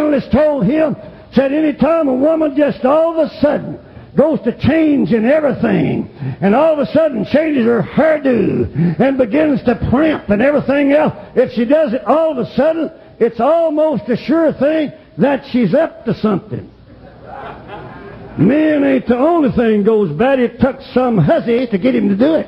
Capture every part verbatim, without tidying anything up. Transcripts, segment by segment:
evangelist told him, said any time a woman just all of a sudden goes to change in everything, and all of a sudden changes her hairdo and begins to primp and everything else, if she does it all of a sudden, it's almost a sure thing that she's up to something. Men ain't the only thing goes bad. It took some hussy to get him to do it.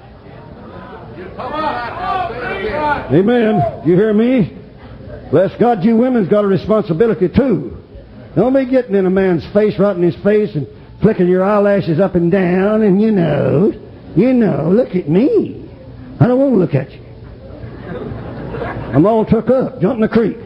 Amen. You hear me? Bless God, you women's got a responsibility too. Don't be getting in a man's face, right in his face, and flicking your eyelashes up and down, and you know, you know, look at me. I don't want to look at you. I'm all took up, jumping the creek.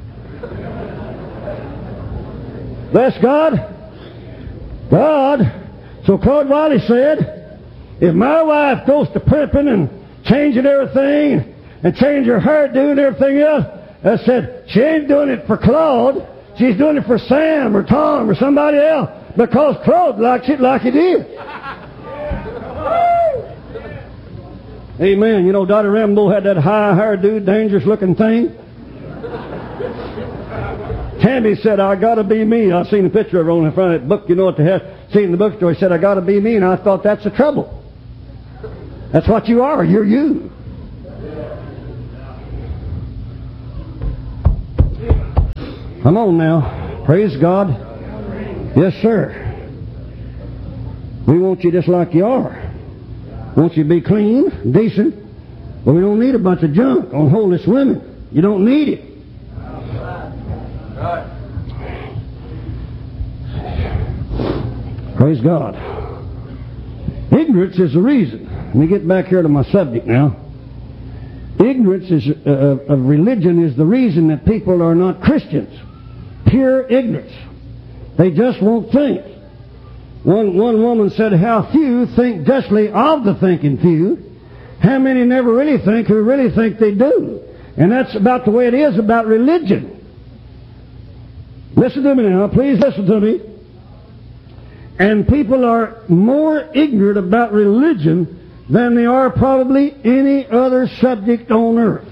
Bless God. God. So Claude Wiley said, if my wife goes to primping and changing everything and changing her hairdo and everything else, I said, she ain't doing it for Claude. She's doing it for Sam or Tom or somebody else, because Claude likes it like it is. Amen. You know, Dottie Rambo had that high hairdo, dangerous looking thing. Tammy said, I gotta be me. I seen a picture of her on the front of that book, you know what they had. Seen in the bookstore, he said, I gotta be me, and I thought that's the trouble. That's what you are. You're you. Come on now. Praise God. Yes, sir. We want you just like you are. Want you to be clean, decent, but we don't need a bunch of junk on homeless women. You don't need it. Praise God. Ignorance is the reason. Let me get back here to my subject now. Ignorance is, uh, of religion is the reason that people are not Christians. Pure ignorance. They just won't think. One, one woman said, how few think justly of the thinking few. How many never really think who really think they do? And that's about the way it is about religion. Listen to me now. Please listen to me. And people are more ignorant about religion than they are probably any other subject on earth.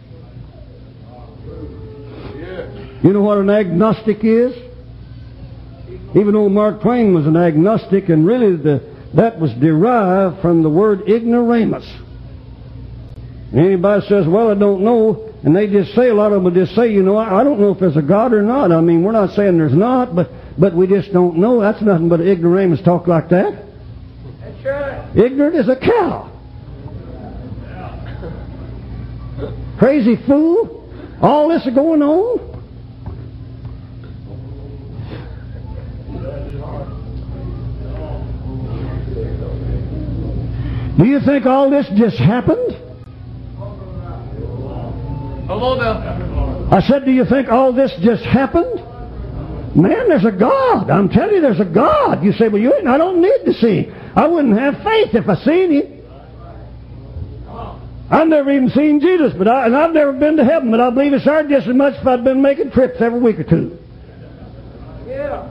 You know what an agnostic is? Even though Mark Twain was an agnostic, and really the, that was derived from the word ignoramus. Anybody says, well, I don't know, and they just say, a lot of them will just say, you know, I, I don't know if there's a God or not. I mean, we're not saying there's not, but, but we just don't know. That's nothing but ignoramus talk like that. That's right. Ignorant as a cow. Crazy fool. All this is going on. Do you think all this just happened? Hello there. I said, do you think all this just happened? Man, there's a God. I'm telling you, there's a God. You say, well, you ain't, I don't need to see. I wouldn't have faith if I seen Him. I've never even seen Jesus, but I, and I've never been to heaven, but I believe it's there just as much if I'd been making trips every week or two. Yeah.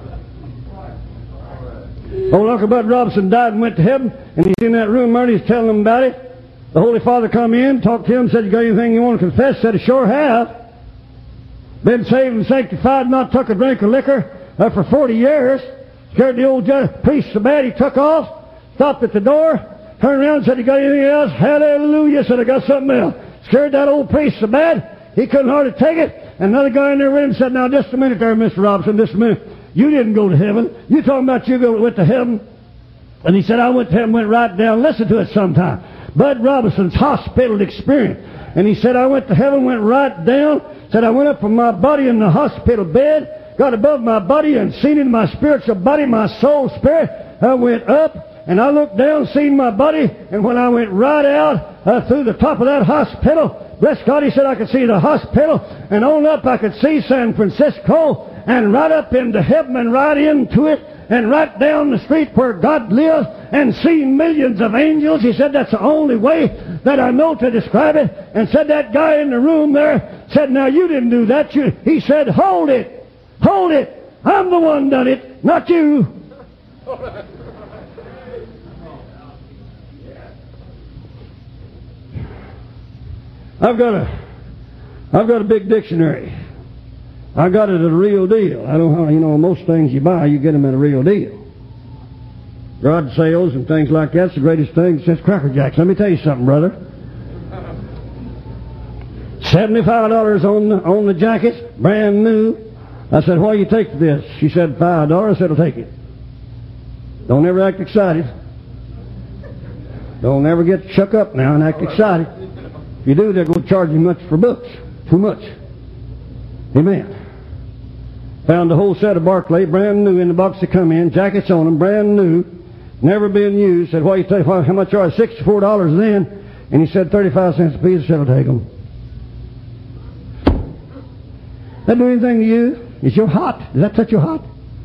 Old Uncle Bud Robinson died and went to heaven, and he's in that room there, and he's telling them about it. The Holy Father come in, talked to him, said, you got anything you want to confess? Said, I sure have. Been saved and sanctified, not took a drink of liquor uh, for forty years. Scared the old judge, priest so bad he took off, stopped at the door, turned around and said, you got anything else? Hallelujah. Said, I got something else. Scared that old priest so bad, he couldn't hardly take it. And another guy in there with him said, now just a minute there, Mister Robinson, just a minute. You didn't go to heaven. You talking about you go, went to heaven? And he said, I went to heaven, went right down. Listen to it sometime. Bud Robinson's hospital experience. And he said, I went to heaven, went right down. Said, I went up from my body in the hospital bed, got above my body and seen in my spiritual body, my soul, spirit. I went up and I looked down, seen my body. And when I went right out uh, through the top of that hospital, bless God, he said I could see the hospital. And on up I could see San Francisco. And right up into heaven and right into it, and right down the street where God lives, and seen millions of angels. He said that's the only way that I know to describe it. And said that guy in the room there said, now you didn't do that. You, he said, hold it, hold it. I'm the one done it, not you. I've got a, I've got a big dictionary. I got it at a real deal. I don't know how, you know, most things you buy, you get them at a real deal. Garage sales and things like that's the greatest thing since Cracker Jacks. Let me tell you something, brother. seventy-five dollars on the, on the jacket, brand new. I said, why you take this? She said, five dollars. I said, I'll take it. Don't ever act excited. Don't ever get shook up now and act excited. If you do, they're going to charge you much for books. Too much. Amen. Found a whole set of Barclay, brand new in the box they come in, jackets on them, brand new, never been used. Said, why you take, how much are they? sixty-four dollars then. And he said, thirty-five cents a piece. I said, I'll take them. That do anything to you? Is your hot? Does that touch your hot?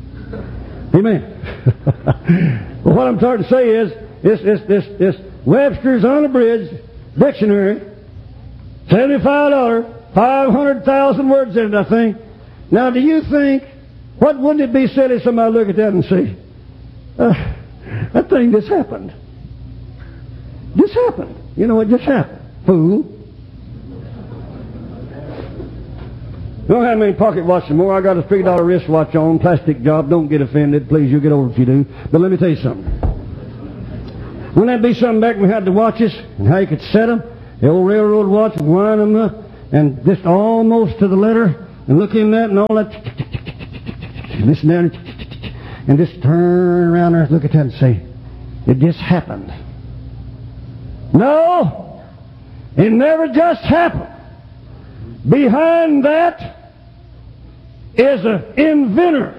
Amen. Well, what I'm trying to say is, this, this, this, this Webster's Unabridged Dictionary, seventy-five dollars, five hundred thousand words in it, I think. Now, do you think, what wouldn't it be silly somebody look at that and say, uh, that thing just happened. Just happened. You know, it just happened. Fool. You don't have many pocket watches more. I got a three dollar wristwatch on, plastic job. Don't get offended. Please, you'll get over it if you do. But let me tell you something. Wouldn't that be something back when we had the watches and how you could set them? The old railroad watch, wind them up, and just almost to the letter, and look in that and all that, and listen down, and just turn around there and look at that and say, it just happened. No, it never just happened. Behind that is an inventor.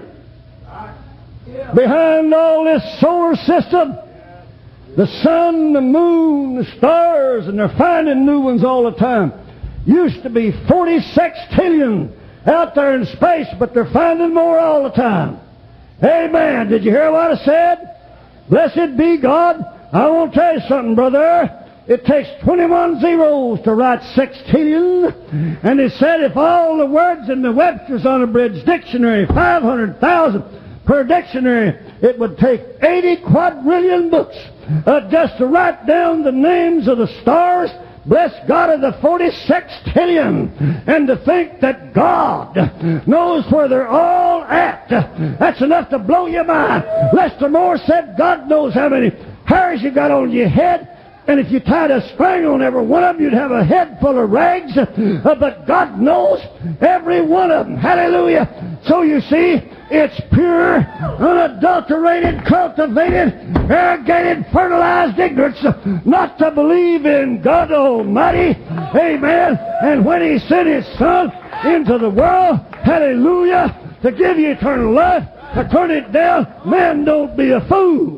Behind all this solar system, the sun, the moon, the stars, and they're finding new ones all the time. Used to be forty sextillion out there in space, but they're finding more all the time. Amen. Did you hear what I said? Blessed be God. I want to tell you something, brother. It takes twenty-one zeros to write sextillion. And it said if all the words in the Webster's Unabridged Dictionary, five hundred thousand per dictionary, it would take eighty quadrillion books uh, just to write down the names of the stars. Bless God of the forty sextillion. And to think that God knows where they're all at. That's enough to blow your mind. Lester Moore said God knows how many hairs you got on your head. And if you tied a string on every one of them, you'd have a head full of rags. Uh, but God knows every one of them. Hallelujah. So you see, it's pure, unadulterated, cultivated, irrigated, fertilized ignorance not to believe in God Almighty. Amen. And when He sent His Son into the world, hallelujah, to give you eternal life, to turn it down, man, don't be a fool.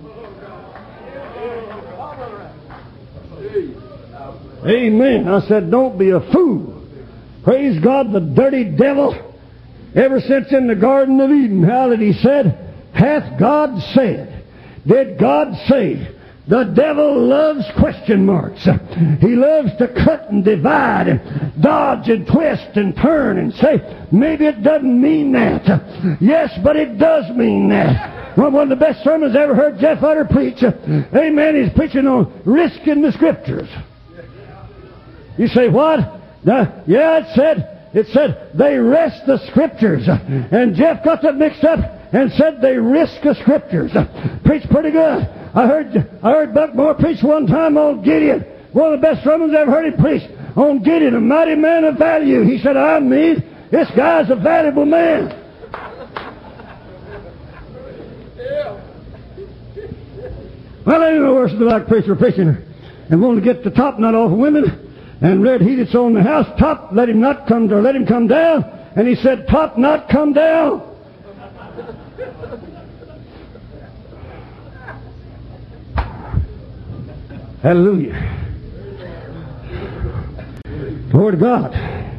Amen. I said, don't be a fool. Praise God, the dirty devil, ever since in the Garden of Eden, how did he said, hath God said? Did God say? The devil loves question marks. He loves to cut and divide and dodge and twist and turn and say, maybe it doesn't mean that. Yes, but it does mean that. Well, one of the best sermons I ever heard Jeff Utter preach. Amen. He's preaching on risking the Scriptures. You say, what? Uh, yeah, it said, it said they rest the Scriptures. And Jeff got that mixed up and said they risk the Scriptures. Preached pretty good. I heard I heard Buck Moore preach one time on Gideon. One of the best sermons I ever heard him preach on Gideon, a mighty man of value. He said, I mean, this guy's a valuable man. Well, ain't no worse than like preacher preaching and wanting to get the top nut off of women. And red heat it's on the house top, let him not come or let him come down. And he said, top not come down. Hallelujah. Glory to God.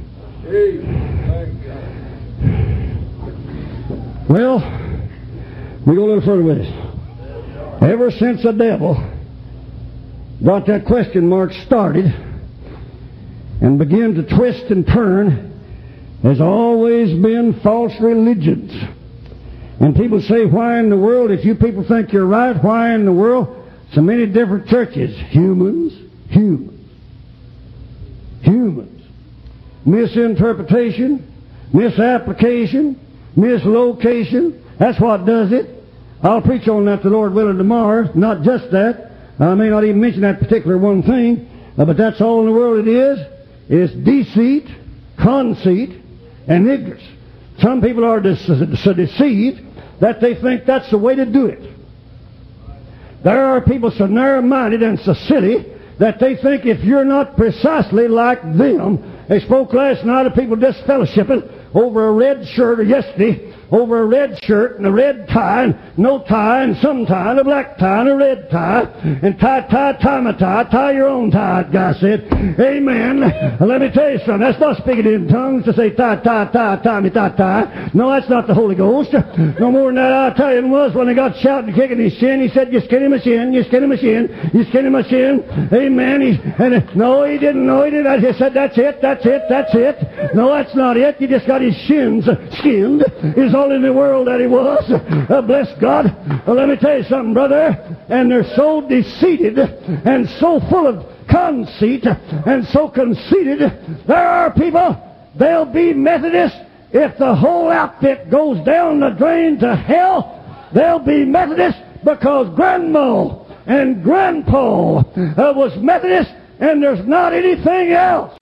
Well, we go a little further with this. Ever since the devil got that question mark started and began to twist and turn, there's always been false religions. And people say, why in the world, if you people think you're right, why in the world so many different churches? Humans, humans, humans. Misinterpretation, misapplication, mislocation. That's what does it. I'll preach on that, the Lord willing, tomorrow. Not just that. I may not even mention that particular one thing, uh, but that's all in the world it is. It's deceit, conceit, and ignorance. Some people are de- so deceived that they think that's the way to do it. There are people so narrow-minded and so silly that they think if you're not precisely like them. They spoke last night of people just fellowshipping over a red shirt, or yesterday, over a red shirt and a red tie, and no tie, and some tie, and a black tie, and a red tie, and tie, tie, tie my tie, tie your own tie, the guy said. Amen. Let me tell you something. That's not speaking in tongues to say tie, tie, tie, tie me, tie, tie. No, that's not the Holy Ghost. No more than that, I'll tell you, it was when he got shouting and kicking his shin. He said, you skinny my shin, you skinny my shin, you skinny my shin. Amen. He, and uh, no, he didn't. No, he didn't. He said, that's it, that's it, that's it. No, that's not it. You just got his shins skinned. Is all in the world that he was. Uh, bless God. Uh, let me tell you something, brother. And they're so deceited and so full of conceit and so conceited. There are people, they'll be Methodists if the whole outfit goes down the drain to hell. They'll be Methodists because Grandma and Grandpa uh, was Methodist, and there's not anything else.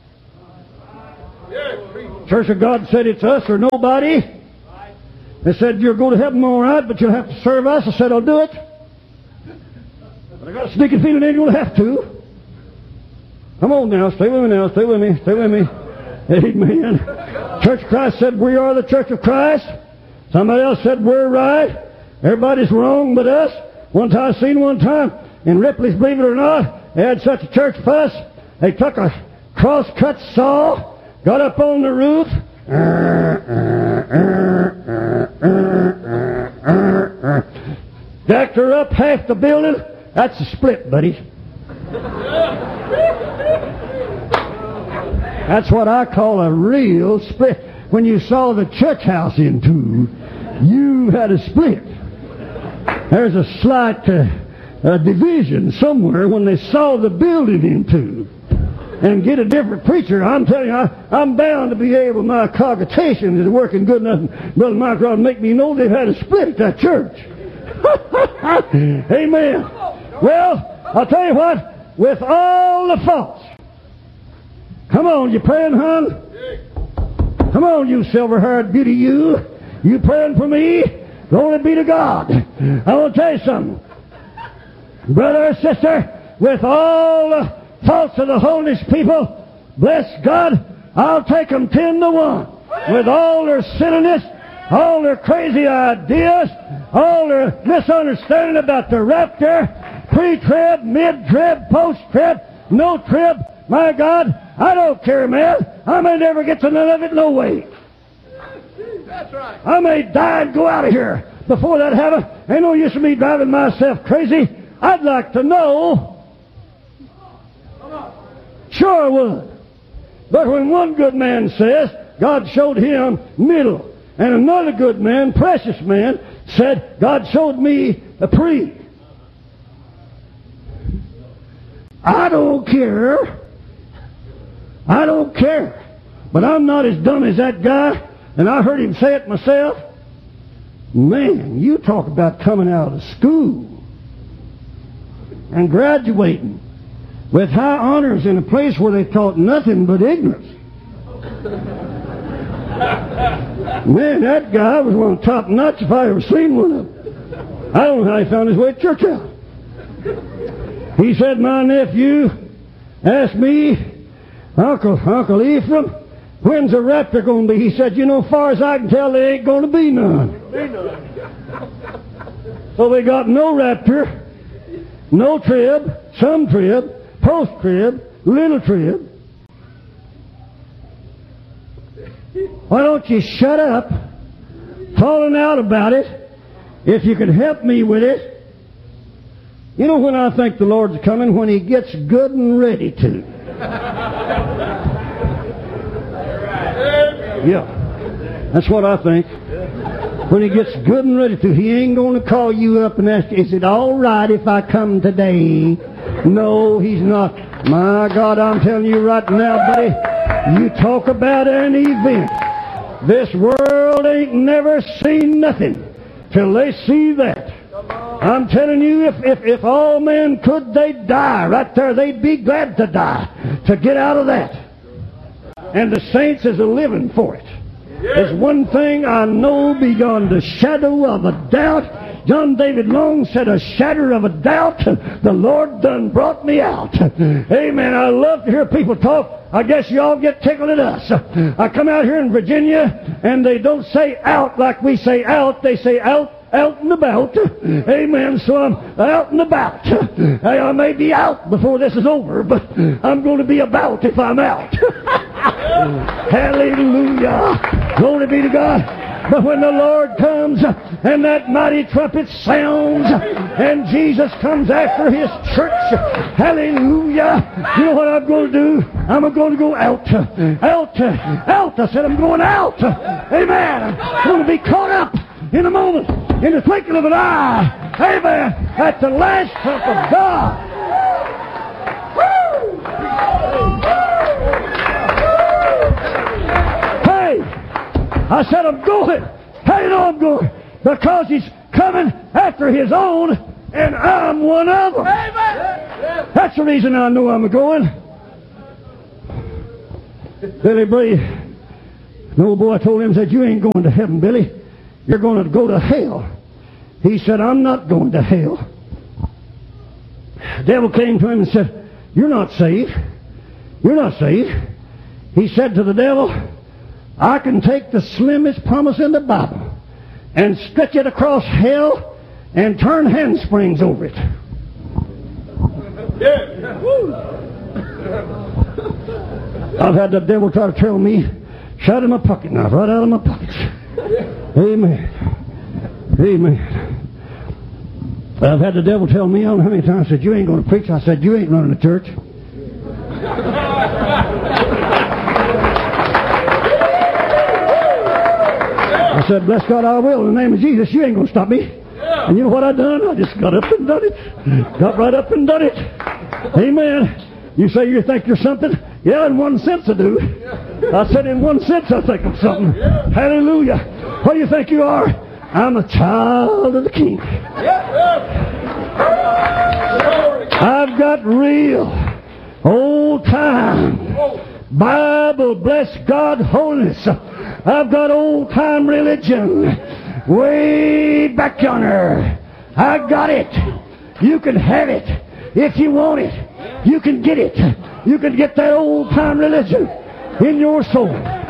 Church of God said it's us or nobody. They said, you'll go to heaven all right, but you'll have to serve us. I said, I'll do it. But I got a sneaking feeling ain't going to have to. Come on now, stay with me now, stay with me, stay with me. Amen. Church of Christ said, we are the Church of Christ. Somebody else said, we're right. Everybody's wrong but us. One time I seen one time in Ripley's, believe it or not, they had such a church fuss. They took a cross-cut saw, got up on the roof, jacked her up half the building. That's a split, buddy. That's what I call a real split. When you saw the church house in two, you had a split. There's a slight uh, uh, division somewhere when they saw the building in two. And get a different preacher. I'm telling you, I, I'm bound to be able, my cognition is working good enough, Brother Michael, to make me know they've had a split at that church. Amen. Well, I'll tell you what, with all the faults, come on, you praying, hon? Come on, you silver-haired beauty, you. You praying for me? Glory be to God. I want to tell you something. Brother or sister, with all the faults of the holiness people, bless God, I'll take them ten to one. With all their silliness, all their crazy ideas, all their misunderstanding about the rapture, pre-trib, mid-trib, post-trib, no trib, my God, I don't care, man. I may never get to none of it, no way. That's right. I may die and go out of here before that happens. Ain't no use of me driving myself crazy. I'd like to know. Sure would. But when one good man says God showed him middle, and another good man, precious man, said God showed me a pre. I don't care. I don't care. But I'm not as dumb as that guy, and I heard him say it myself. Man, you talk about coming out of school and graduating with high honors in a place where they taught nothing but ignorance. Man, that guy was one of the top nuts if I ever seen one of them. I don't know how he found his way to church house. He said, my nephew asked me, Uncle, Uncle Ephraim, when's the rapture going to be? He said, you know, as far as I can tell, there ain't going to be none. So they got no rapture, no trib, some trib, post-trib, little trib. Why don't you shut up, falling out about it, if you could help me with it? You know when I think the Lord's coming? When He gets good and ready to. Yeah, that's what I think. When He gets good and ready to. He ain't going to call you up and ask you, is it all right if I come today? No, He's not. My God, I'm telling you right now, buddy, you talk about an event. This world ain't never seen nothing till they see that. I'm telling you, if, if, if all men could, they'd die right there. They'd be glad to die to get out of that. And the saints is a living for it. There's one thing I know beyond the shadow of a doubt. John David Long said, a shadow of a doubt, the Lord done brought me out. Amen. I love to hear people talk. I guess you all get tickled at us. I come out here in Virginia, and they don't say out like we say out. They say out, out and about. Amen. So I'm out and about. I may be out before this is over, but I'm going to be about if I'm out. Hallelujah. Glory be to God. But when the Lord comes and that mighty trumpet sounds and Jesus comes after His church, hallelujah, you know what I'm going to do? I'm going to go out. Out. Out. I said I'm going out. Amen. I'm going to be caught up in a moment, in the twinkling of an eye. Amen. At the last trump of God. I said, I'm going. How do you know I'm going? Because He's coming after His own, and I'm one of them. Amen. That's the reason I know I'm going. Billy Bray, the old boy told him, said, you ain't going to heaven, Billy. You're going to go to hell. He said, I'm not going to hell. The devil came to him and said, you're not saved. You're not saved. He said to the devil, I can take the slimmest promise in the Bible and stretch it across hell and turn handsprings over it. I've had the devil try to tell me, shut in my pocket knife, right out of my pockets. Amen. Amen. I've had the devil tell me, I don't know how many times, I said, you ain't going to preach. I said, you ain't running the church. I said, bless God, I will. In the name of Jesus, you ain't going to stop me. Yeah. And you know what I done? I just got up and done it. Got right up and done it. Amen. You say you think you're something? Yeah, in one sense I do. Yeah. I said in one sense I think I'm something. Yeah. Hallelujah. What do you think you are? I'm a child of the King. Yeah. I've got real, old time, Bible, bless God, holiness. I've got old-time religion way back yonder. I got it. You can have it if you want it. You can get it. You can get that old-time religion in your soul.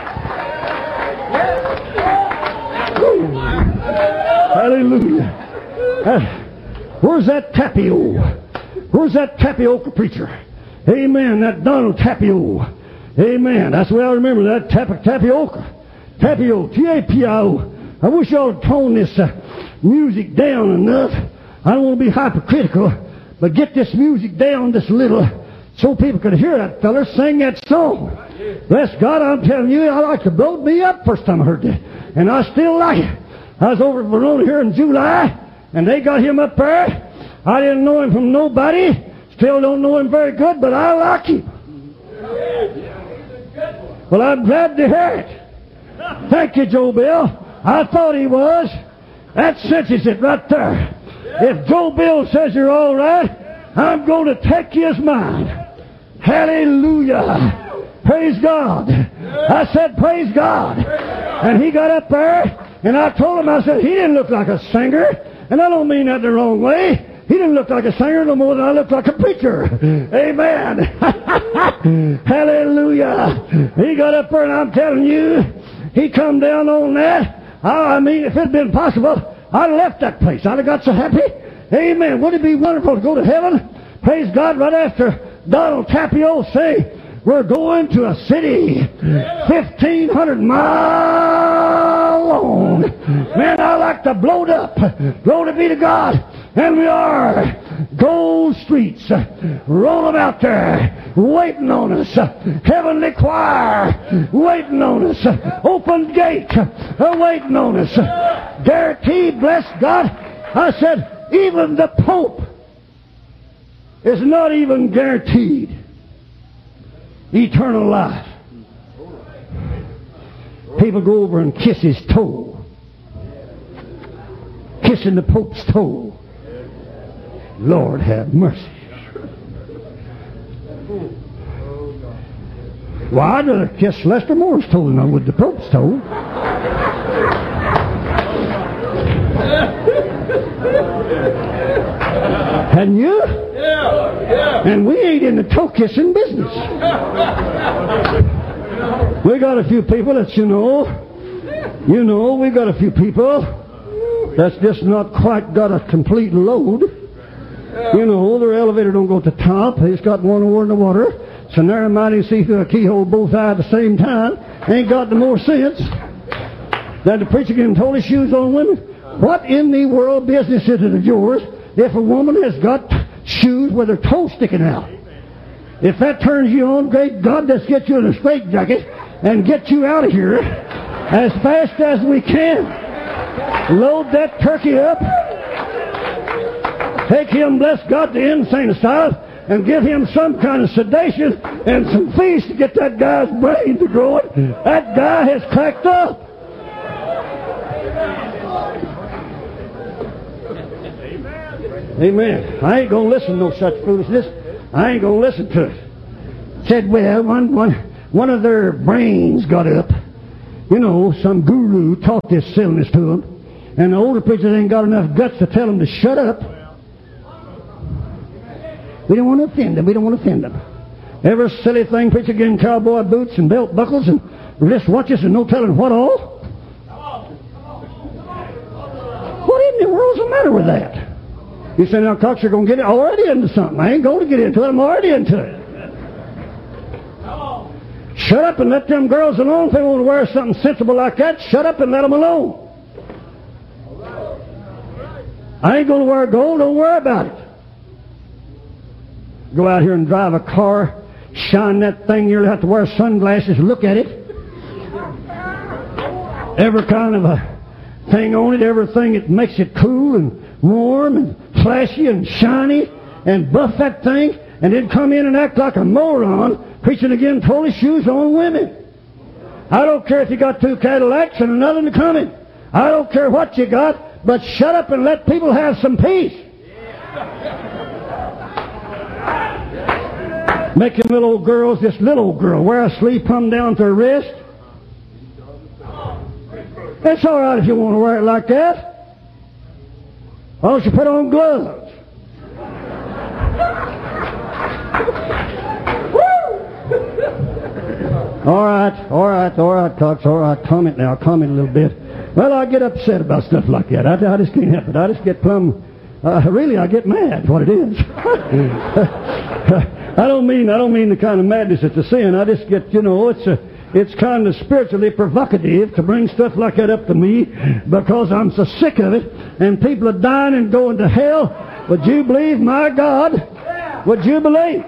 Hallelujah. Uh, where's that Tapio? Where's that tapioca preacher? Amen. That Donald Tapio. Amen. That's the way I remember that tap- tapioca. Tapio, T A P I O. I wish y'all would tone this uh, music down enough. I don't want to be hypocritical, but get this music down just a little so people could hear that feller sing that song. Bless God, I'm telling you, I like to blow me up first time I heard that. And I still like it. I was over at Verona here in July, and they got him up there. I didn't know him from nobody. Still don't know him very good, but I like him. Well, I'm glad to hear it. Thank you, Joe Bill. I thought he was. That cinches it right there. If Joe Bill says you're all right, I'm going to take his mind. Hallelujah. Praise God. I said, praise God. And he got up there, and I told him, I said, he didn't look like a singer. And I don't mean that the wrong way. He didn't look like a singer no more than I looked like a preacher. Amen. Hallelujah. He got up there, and I'm telling you, he come down on that. I mean, if it had been possible, I'd have left that place. I'd have got so happy. Amen. Wouldn't it be wonderful to go to heaven? Praise God, right after Donald Tapio say, we're going to a city fifteen hundred miles long. Man, I like to blow it up. Glory be to God. And we are. Gold streets. Roll them out there. Waiting on us. Heavenly choir. Waiting on us. Open gate. Waiting on us. Guaranteed, bless God. I said, even the Pope is not even guaranteed eternal life. People go over and kiss his toe. Kissing the Pope's toe. Lord have mercy. Well, I'd rather kiss Lester Moore's toe than I would the Pope's toe. Hadn't you? Yeah, yeah. And we ain't in the toe kissing business. We got a few people that you know, you know, we got a few people that's just not quite got a complete load. You know, their elevator don't go to the top. He's got one over in the water. So narrow minded see through a keyhole both eyes at the same time. Ain't got no more sense than the preacher getting told his shoes on women. What in the world business is it of yours if a woman has got shoes with her toes sticking out? If that turns you on, great God, let's get you in a straitjacket and get you out of here as fast as we can. Load that turkey up. Take him, bless God, to insane asylum and give him some kind of sedation and some feast to get that guy's brain to growing. That guy has cracked up. Amen. I ain't going to listen to no such foolishness. I ain't going to listen to it. Said, well, one, one, one of their brains got up. You know, some guru taught this silliness to them. And the older preachers ain't got enough guts to tell them to shut up. We don't want to offend them. We don't want to offend them. Every silly thing, preacher getting cowboy boots and belt buckles and wrist watches and no telling what all. What in the world's the matter with that? You say, now, Cox, you're going to get already into something. I ain't going to get into it. I'm already into it. Shut up and let them girls alone. If they want to wear something sensible like that, shut up and let them alone. I ain't going to wear gold. Don't worry about it. Go out here and drive a car, shine that thing. You'll have to wear sunglasses. Look at it. Every kind of a thing on it. Everything that makes it cool and warm and flashy and shiny, and buff that thing, and then come in and act like a moron, preaching again, told his shoes on women. I don't care if you got two Cadillacs and another one coming. I don't care what you got, but shut up and let people have some peace. Making little old girls, this little old girl, wear a sleeve come down to her wrist. It's all right if you want to wear it like that. Why don't you put on gloves? all right, all right, all right, Cox, all right. Comment now, comment a little bit. Well, I get upset about stuff like that. I, I just can't help it. I just get plumb. Uh, really, I get mad. What it is. I don't mean I don't mean the kind of madness that's a sin. I just get, you know, it's a. It's kind of spiritually provocative to bring stuff like that up to me because I'm so sick of it and people are dying and going to hell. Would you believe, my God? Would you believe?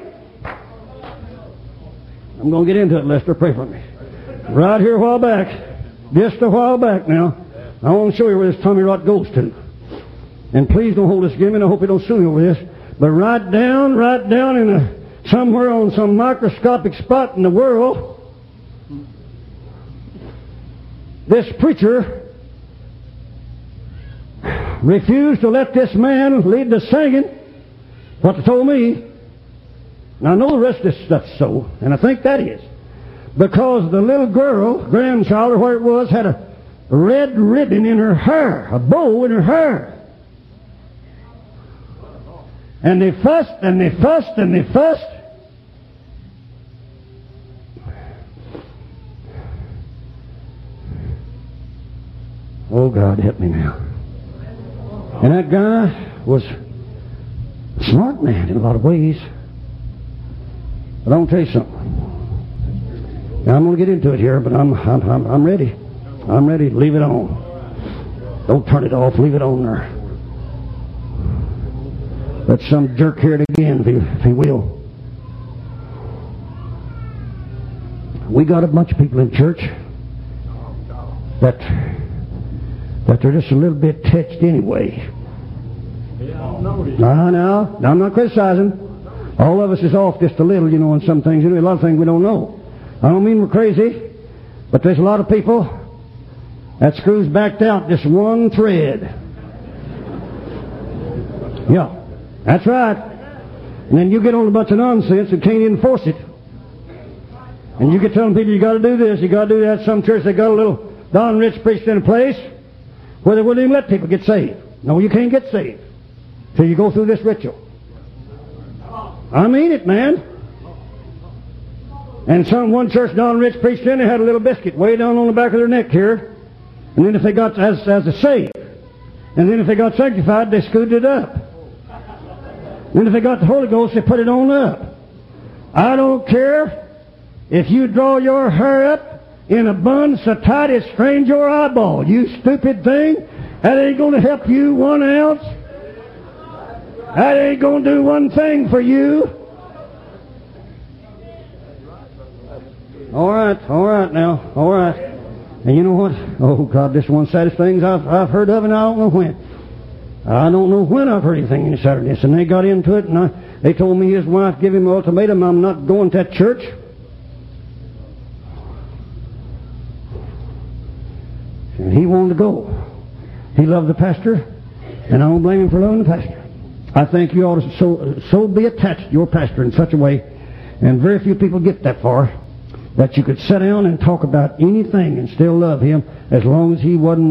I'm going to get into it, Lester. Pray for me. Right here a while back, just a while back now, I want to show you where this Tommy Rot goes to. And please don't hold this against me, and I hope you don't sue me over this. But right down, right down in a, somewhere on some microscopic spot in the world, this preacher refused to let this man lead the singing, what they told me. Now, I know the rest of this stuff's so, and I think that is. Because the little girl, grandchild or where it was, had a red ribbon in her hair, a bow in her hair. And they fussed, and they fussed, and they fussed. Oh, God, help me now. And that guy was a smart man in a lot of ways. But I'm going to tell you something. Now, I'm going to get into it here, but I'm, I'm, I'm, I'm ready. I'm ready. Leave it on. Don't turn it off. Leave it on there. Let some jerk hear it again, if he, if he will. We got a bunch of people in church that... that they're just a little bit touched anyway. No, no, I'm not criticizing. All of us is off just a little, you know, on some things. Anyway, a lot of things we don't know. I don't mean we're crazy, But there's a lot of people that screws backed out just one thread. Yeah, that's right. And then you get on a bunch of nonsense and can't enforce it. And you get telling people you got to do this, you got to do that. Some church they got a little Don Rich preached in a place where they wouldn't even let people get saved. No, you can't get saved till you go through this ritual. I mean it, man. And some one church Don Rich preached in, they had a little biscuit way down on the back of their neck here. And then if they got as as a saved, and then if they got sanctified, they screwed it up. And if they got the Holy Ghost, they put it on up. I don't care if you draw your hair up in a bun so tight it strains your eyeball. You stupid thing. That ain't going to help you one ounce. That ain't going to do one thing for you. All right, all right now, all right. And you know what? Oh, God, this is one of the saddest things I've, I've heard of, and I don't know when. I don't know when I've heard anything any sadder than this. And they got into it, and I, they told me his wife gave him an ultimatum, I'm not going to that church. And he wanted to go. He loved the pastor, and I don't blame him for loving the pastor. I think you ought to so, so be attached to your pastor in such a way, and very few people get that far, that you could sit down and talk about anything and still love him as long as he wasn't